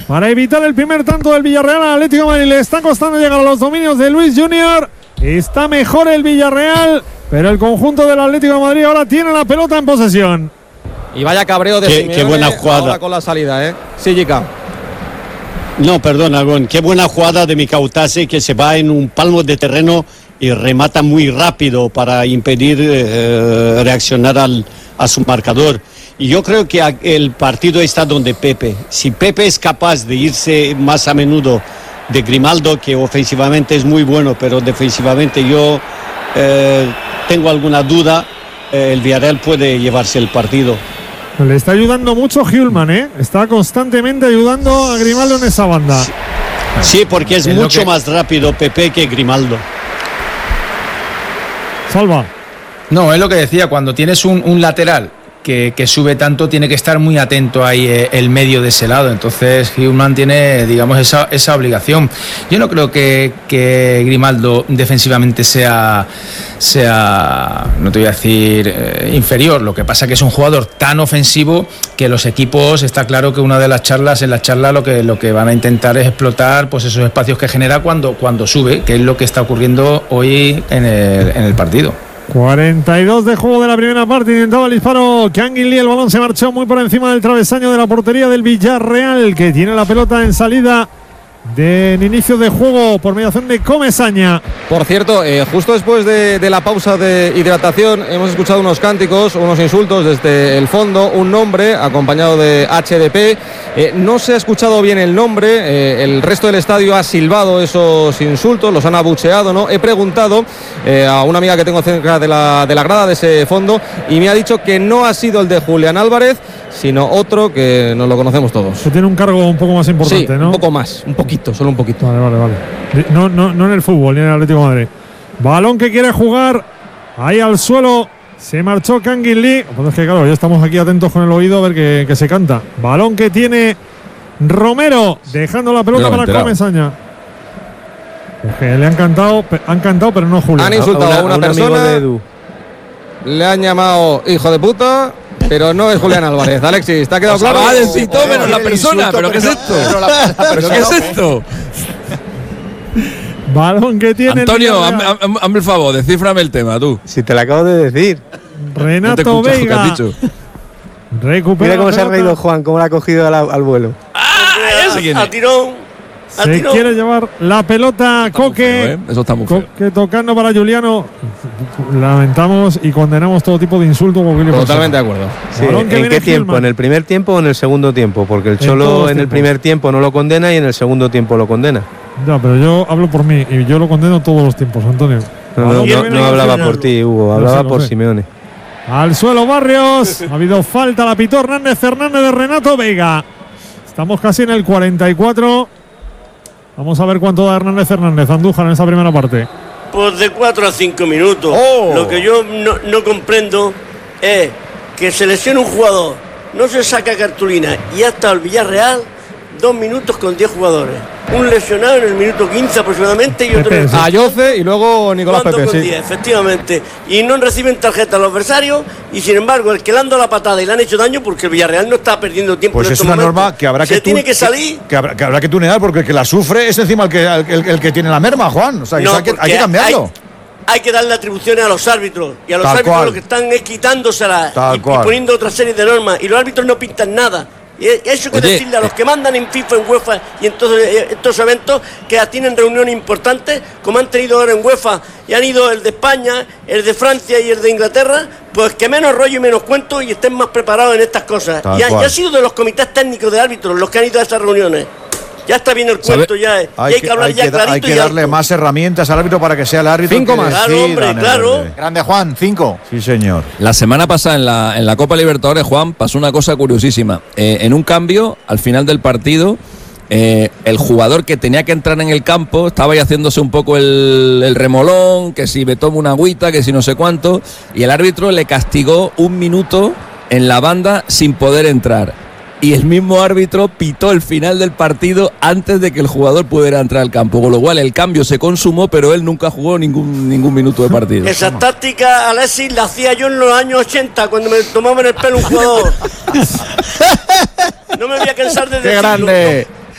para evitar el primer tanto del Villarreal al Atlético de Madrid. Le está costando llegar a los dominios de Luis Junior. Está mejor el Villarreal, pero el conjunto del Atlético de Madrid ahora tiene la pelota en posesión. Y vaya cabreo de Simeone. Qué buena jugada ahora con la salida, Sí, Jica. No, perdón, Agón. Qué buena jugada de Mikautase, que se va en un palmo de terreno y remata muy rápido para impedir reaccionar a su marcador. Y yo creo que el partido está donde Pepe. Si Pepe es capaz de irse más a menudo de Grimaldo, que ofensivamente es muy bueno, pero defensivamente yo tengo alguna duda, el Villarreal puede llevarse el partido. Le está ayudando mucho Hjulmand, Está constantemente ayudando a Grimaldo en esa banda. Sí, porque es mucho más rápido Pepe que Grimaldo. Salva. No, es lo que decía, cuando tienes un lateral que sube tanto, tiene que estar muy atento ahí el medio de ese lado. Entonces Hjulmand tiene, digamos, esa obligación. Yo no creo que Grimaldo defensivamente sea, no te voy a decir inferior. Lo que pasa que es un jugador tan ofensivo que los equipos, está claro que una de las charlas, en la charla lo que van a intentar es explotar pues esos espacios que genera cuando sube, que es lo que está ocurriendo hoy en el partido. 42 de juego de la primera parte. Intentaba el disparo Kangin Lee. El balón se marchó muy por encima del travesaño de la portería del Villarreal, que tiene la pelota en salida del inicio de juego por mediación de Comesaña. Por cierto, justo después de la pausa de hidratación hemos escuchado unos cánticos, unos insultos desde el fondo, un nombre acompañado de HDP. No se ha escuchado bien el nombre, el resto del estadio ha silbado esos insultos, los han abucheado, ¿no? He preguntado a una amiga que tengo cerca de la grada de ese fondo y me ha dicho que no ha sido el de Julián Álvarez, sino otro que nos lo conocemos todos. Que tiene un cargo un poco más importante, sí, ¿no? Un poco más, un poquito, solo un poquito. Vale. No en el fútbol, ni en el Atlético de Madrid. Balón que quiere jugar ahí al suelo. Se marchó Kangin Lee. Pues es que claro, ya estamos aquí atentos con el oído a ver que se canta. Balón que tiene Romero, dejando la pelota para Comesaña. Es que le han cantado, pero no Julián. Han insultado a una persona, le han llamado hijo de puta, pero no es Julián Álvarez. Alexis, ¿te ha quedado claro? Menos la persona, pero ¿qué es esto? ¿Pero qué es esto? Balón que tiene Antonio, hazme el favor, descíframe el tema, tú. Si te lo acabo de decir. Renato Veiga. Recupera. Mira cómo se ha reído Juan, cómo la ha cogido al vuelo. A tirón. Se quiere llevar la pelota Coque. Eso está muy feo. Coque tocando para Juliano. Lamentamos y condenamos todo tipo de insultos. Totalmente de acuerdo. Sí, ¿en qué tiempo? ¿En el primer tiempo o en el segundo tiempo? Porque el Cholo en el primer tiempo no lo condena y en el segundo tiempo lo condena. Ya, pero yo hablo por mí y yo lo condeno todos los tiempos, Antonio. No hablaba por ti, Hugo, hablaba por Simeone. Al suelo Barrios. Ha habido falta, la pitó Hernández de Renato Veiga. Estamos casi en el 44. Vamos a ver cuánto da Hernández Andújar en esa primera parte. Pues de 4 a 5 minutos. Lo que yo no comprendo es que se lesiona un jugador, no se saca cartulina y hasta el Villarreal 2 minutos con 10 jugadores. Un lesionado en el minuto 15 aproximadamente y otro a Yoce y luego Nicolás Pepe, con 10, efectivamente. Y no reciben tarjeta los adversarios y sin embargo el que le han dado la patada y le han hecho daño, porque el Villarreal no está perdiendo tiempo. Pues en es una norma que habrá que tiene que salir. Que habrá que tunear, porque el que la sufre es encima el que tiene la merma, Juan. O sea, hay que cambiarlo. Hay que darle atribuciones a los árbitros y a los árbitros lo que están es quitándoselas y poniendo otra serie de normas y los árbitros no pintan nada. Y eso hay que decirle a los que mandan en FIFA, en UEFA y en todos estos eventos que tienen reuniones importantes, como han tenido ahora en UEFA y han ido el de España, el de Francia y el de Inglaterra, pues que menos rollo y menos cuento y estén más preparados en estas cosas. Y ha sido de los comités técnicos de árbitros los que han ido a esas reuniones. Ya está bien el cuento, ya. Hay que hablar ya clarito. Hay que darle más herramientas al árbitro para que sea el árbitro. 5 más. Claro, hombre, claro. Grande Juan, 5. Sí, señor. La semana pasada en la Copa Libertadores, Juan, pasó una cosa curiosísima. En un cambio, al final del partido, el jugador que tenía que entrar en el campo estaba ahí haciéndose un poco el remolón, que si me tomo una agüita, que si no sé cuánto, y el árbitro le castigó 1 minuto en la banda sin poder entrar. Y el mismo árbitro pitó el final del partido antes de que el jugador pudiera entrar al campo, con lo cual el cambio se consumó, pero él nunca jugó ningún minuto de partido. Esa táctica, Alexis, la hacía yo en los años 80 cuando me tomaba en el pelo un jugador. No me voy a cansar de decirlo. ¡Qué grande!